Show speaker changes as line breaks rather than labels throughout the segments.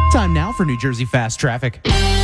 Time now for New Jersey Fast Traffic.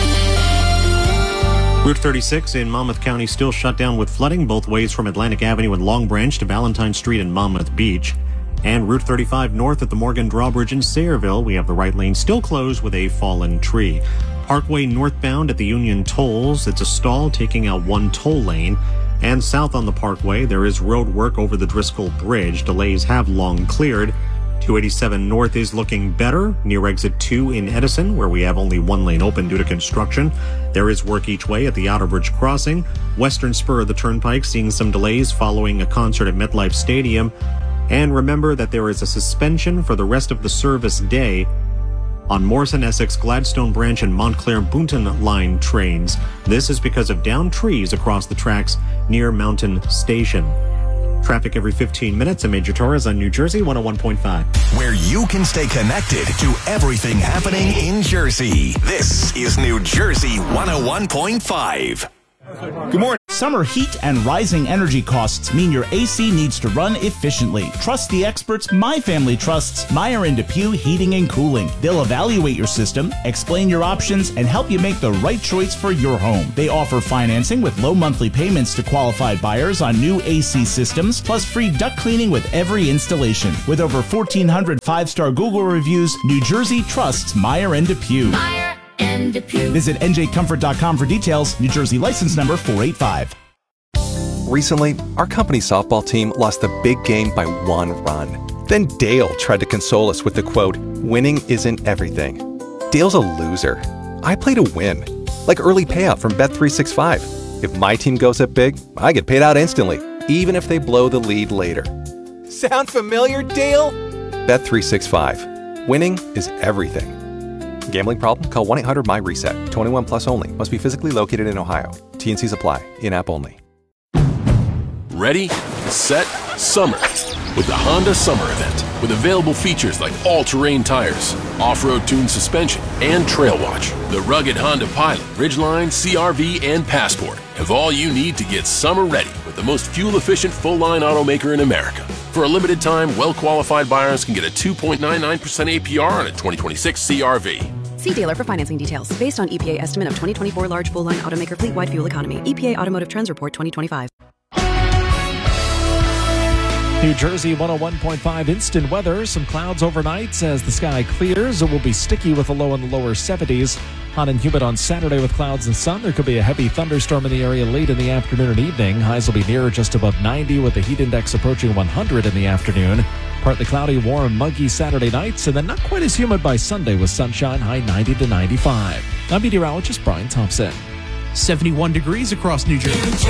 Route 36 in Monmouth County still shut down with flooding both ways from Atlantic Avenue and Long Branch to Valentine Street and Monmouth Beach. And Route 35 north at the Morgan Drawbridge in Sayreville, we have the right lane still closed with a fallen tree. Parkway northbound at the Union Tolls, it's a stall taking out one toll lane. And south on the Parkway, there is road work over the Driscoll Bridge. Delays have long cleared. 287 north is looking better near exit 2 in Edison, where we have only one lane open due to construction. There is work each way at the Outer Bridge crossing. Western spur of the Turnpike seeing some delays following a concert at MetLife Stadium. And remember that there is a suspension for the rest of the service day on Morrison, Essex, Gladstone Branch, and Montclair Boonton line trains. This is because of downed trees across the tracks near Mountain Station. Traffic every 15 minutes. I'm Major Torres on New Jersey 101.5.
Where you can stay connected to everything happening in Jersey. This is New Jersey 101.5.
Good morning. Summer heat and rising energy costs mean your AC needs to run efficiently. Trust the experts my family trusts, Meyer & DePuy Heating and Cooling. They'll evaluate your system, explain your options, and help you make the right choice for your home. They offer financing with low monthly payments to qualified buyers on new AC systems, plus free duct cleaning with every installation. With over 1,400 five-star Google reviews, New Jersey trusts Meyer & DePuy. Visit njcomfort.com for details. New Jersey license number 485.
Recently, our company softball team lost the big game by 1 run. Then Dale tried to console us with the quote, "Winning isn't everything." Dale's a loser. I play to win. Like early payout from Bet365. If my team goes up big, I get paid out instantly, even if they blow the lead later. Sound familiar, Dale? Bet365. Winning is everything. Gambling problem? Call 1-800-MY-RESET. 21 plus only. Must be physically located in Ohio. T&Cs apply. In-app only.
Ready, set, summer. With the Honda Summer Event. With available features like all-terrain tires, off-road tuned suspension, and Trail Watch. The rugged Honda Pilot, Ridgeline, CR-V, and Passport have all you need to get summer ready with the most fuel-efficient full-line automaker in America. For a limited time, well-qualified buyers can get a 2.99% APR on a 2026 CR-V.
See dealer for financing details. Based on EPA estimate of 2024 large full-line automaker fleet-wide fuel economy. EPA Automotive Trends Report 2025.
New Jersey 101.5 instant weather. Some clouds overnight as the sky clears. It will be sticky with a low in the lower 70s. Hot and humid on Saturday with clouds and sun. There could be a heavy thunderstorm in the area late in the afternoon and evening. Highs will be near just above 90 with the heat index approaching 100 in the afternoon. Partly cloudy, warm, muggy Saturday nights, and then not quite as humid by Sunday with sunshine, high 90 to 95. I'm meteorologist Brian Thompson.
71 degrees across New Jersey.